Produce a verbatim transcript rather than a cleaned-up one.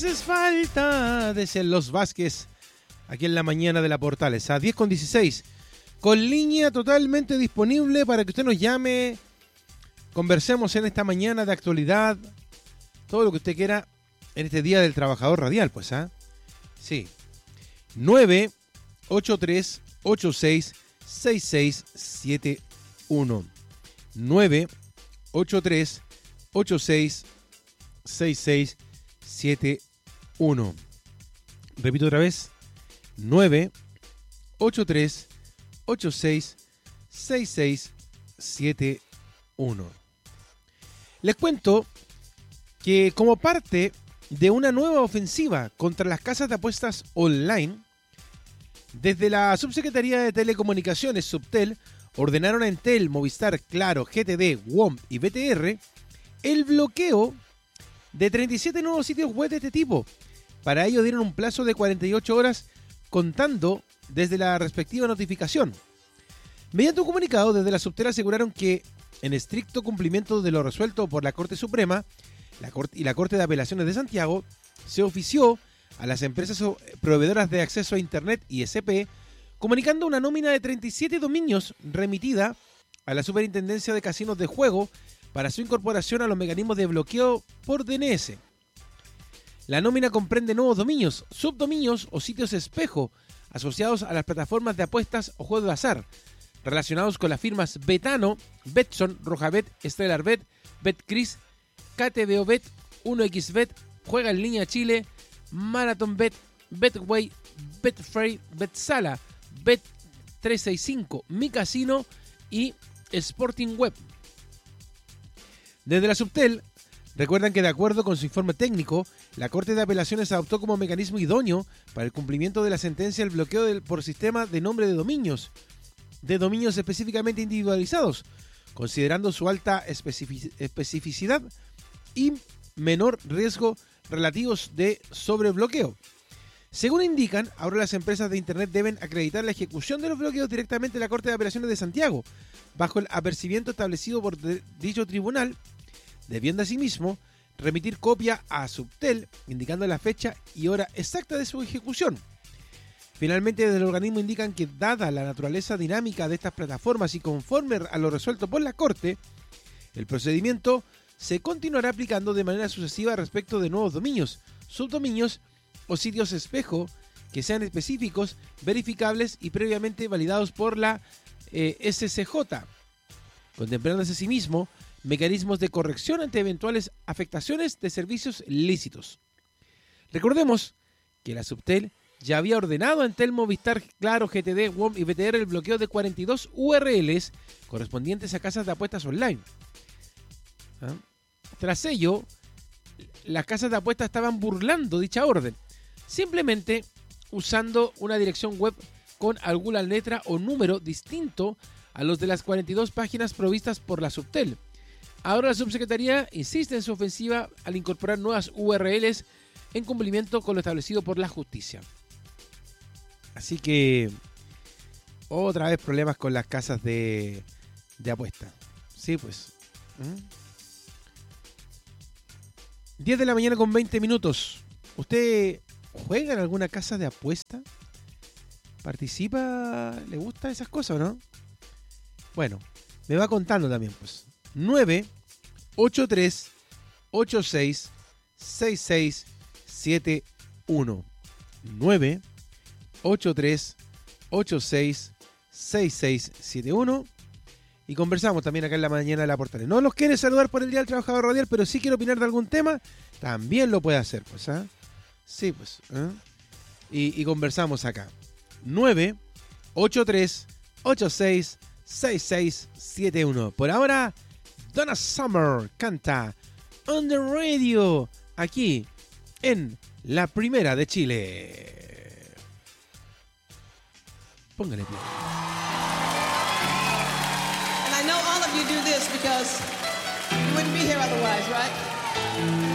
Haces falta, decían los Vázquez, aquí en la mañana de la Portales, a diez con dieciséis, con línea totalmente disponible para que usted nos llame, conversemos en esta mañana de actualidad, todo lo que usted quiera en este Día del Trabajador Radial, pues, ¿ah? ¿eh? Sí. nueve ocho tres ocho seis seis seis siete uno. nueve ocho tres ocho seis seis seis siete uno. Repito otra vez. nueve ocho tres ocho seis seis seis siete uno. Les cuento que como parte de una nueva ofensiva contra las casas de apuestas online, desde la Subsecretaría de Telecomunicaciones, Subtel, ordenaron a Entel, Movistar, Claro, G T D, W O M y B T R el bloqueo de treinta y siete nuevos sitios web de este tipo. Para ello dieron un plazo de cuarenta y ocho horas contando desde la respectiva notificación. Mediante un comunicado, desde la Subtel aseguraron que, en estricto cumplimiento de lo resuelto por la Corte Suprema la Corte y la Corte de Apelaciones de Santiago, se ofició a las empresas proveedoras de acceso a Internet I S P, comunicando una nómina de treinta y siete dominios remitida a la Superintendencia de Casinos de Juego para su incorporación a los mecanismos de bloqueo por D N S. La nómina comprende nuevos dominios, subdominios o sitios espejo asociados a las plataformas de apuestas o juegos de azar, relacionados con las firmas Betano, Betson, Rojabet, StellarBet, BetCris, K T B O Bet, uno equis Bet, Juega en Línea Chile, MarathonBet, Betway, Betfair, Betsala, Bet trescientos sesenta y cinco, Mi Casino y Sporting Web. Desde la Subtel, recuerdan que de acuerdo con su informe técnico, la Corte de Apelaciones adoptó como mecanismo idóneo para el cumplimiento de la sentencia el bloqueo del, por sistema de nombre de dominios, de dominios específicamente individualizados, considerando su alta especific- especificidad y menor riesgo relativos de sobrebloqueo. Según indican, ahora las empresas de Internet deben acreditar la ejecución de los bloqueos directamente en la Corte de Apelaciones de Santiago, bajo el apercibimiento establecido por de, dicho tribunal, debiendo asimismo remitir copia a Subtel, indicando la fecha y hora exacta de su ejecución. Finalmente, desde el organismo indican que, dada la naturaleza dinámica de estas plataformas y conforme a lo resuelto por la Corte, el procedimiento se continuará aplicando de manera sucesiva respecto de nuevos dominios, subdominios o sitios espejo que sean específicos, verificables y previamente validados por la eh, S C J, contemplándose asimismo mecanismos de corrección ante eventuales afectaciones de servicios lícitos. Recordemos que la Subtel ya había ordenado a Entel, Movistar, Claro, G T D, W O M y B T R el bloqueo de cuarenta y dos U R Ls correspondientes a casas de apuestas online. ¿Ah? Tras ello, las casas de apuestas estaban burlando dicha orden, simplemente usando una dirección web con alguna letra o número distinto a los de las cuarenta y dos páginas provistas por la Subtel. Ahora la subsecretaría insiste en su ofensiva al incorporar nuevas U R Ls en cumplimiento con lo establecido por la justicia. Así que otra vez problemas con las casas de, de apuesta. Sí, pues. ¿Mm? diez de la mañana con veinte minutos. ¿Usted juega en alguna casa de apuesta? ¿Participa? ¿Le gustan esas cosas o no? Bueno, me va contando también, pues. nueve ocho tres ocho seis seis seis siete uno. nueve ocho tres ocho seis seis seis siete uno. Y conversamos también acá en la mañana de la Portales. No los quiere saludar por el Día del Trabajador Radial, pero si quiere opinar de algún tema, también lo puede hacer, pues, ¿ah? ¿eh? Sí, pues. ¿eh? Y, y conversamos acá. nueve ocho tres ocho seis seis seis siete uno. Por ahora, Donna Summer canta On the Radio, aquí en la Primera de Chile. Póngale play. And I know all of you do this because you wouldn't be here otherwise, right?